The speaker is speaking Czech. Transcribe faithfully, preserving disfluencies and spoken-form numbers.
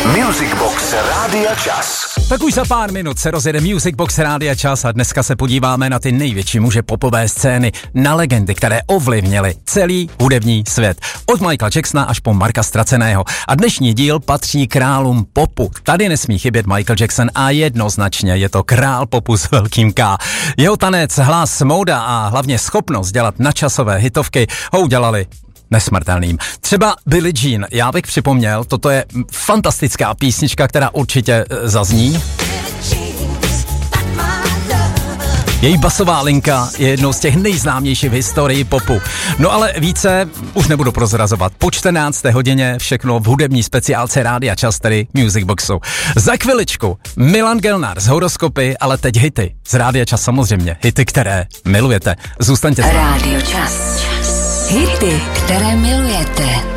Music Box Rádia Čas. Tak už za pár minut se rozjede Music Box Rádia Čas a dneska se podíváme na ty největší muže popové scény, na legendy, které ovlivnily celý hudební svět. Od Michaela Jacksona až po Marka Straceného. A dnešní díl patří králům popu. Tady nesmí chybět Michael Jackson a jednoznačně je to král popu s velkým K. Jeho tanec, hlas, móda a hlavně schopnost dělat nadčasové hitovky ho udělali nesmrtelným. Třeba Billie Jean, já bych připomněl, toto je fantastická písnička, která určitě zazní. Její basová linka je jednou z těch nejznámějších v historii popu. No ale více už nebudu prozrazovat. Po čtrnácté hodině všechno v hudební speciálce Rádia Čas, tedy Music Boxu. Za chviličku Milan Gelnar z horoskopy, ale teď hity. Z Rádia Čas samozřejmě. Hity, které milujete. Zůstaňte s námi. Rádio Čas. Hity, které milujete.